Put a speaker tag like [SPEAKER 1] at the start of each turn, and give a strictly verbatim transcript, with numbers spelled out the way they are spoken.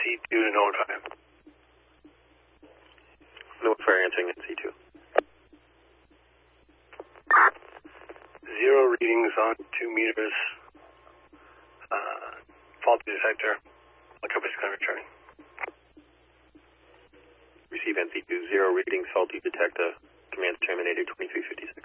[SPEAKER 1] two to notify.
[SPEAKER 2] No fire answering N C two.
[SPEAKER 1] Zero readings on two meters. Uh, faulty detector. Helicopter's kind of returning.
[SPEAKER 2] Receive N C two, zero readings, faulty detector. Command terminated, twenty-three fifty-six.